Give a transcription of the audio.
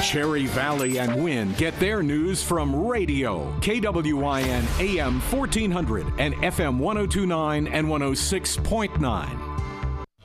Cherry Valley and Wynn get their news from radio. KWYN AM 1400 and FM 1029 and 106.9.